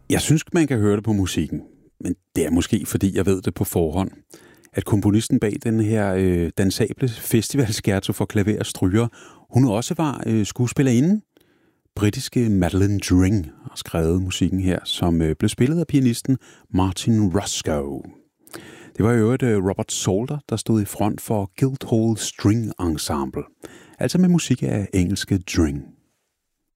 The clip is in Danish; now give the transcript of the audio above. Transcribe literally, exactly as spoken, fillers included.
Jeg synes, man kan høre det på musikken, men det er måske, fordi jeg ved det på forhånd, at komponisten bag den her øh, dansable festivalskerzo for klaver og stryger, hun også var øh, skuespillerinde. Britiske Madeleine Dring har skrevet musikken her, som øh, blev spillet af pianisten Martin Roscoe. Det var i øvrigt øh, Robert Salter, der stod i front for Guildhall String Ensemble, altså med musik af engelske Dring.